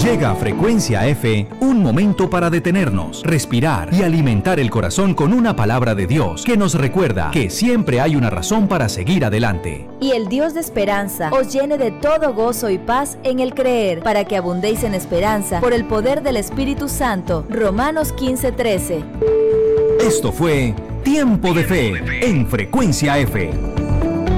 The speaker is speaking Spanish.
Llega a Frecuencia F un momento para detenernos, respirar y alimentar el corazón con una palabra de Dios que nos recuerda que siempre hay una razón para seguir adelante. Y el Dios de esperanza os llene de todo gozo y paz en el creer, para que abundéis en esperanza por el poder del Espíritu Santo. Romanos 15:13. Esto fue Tiempo de Fe en Frecuencia F.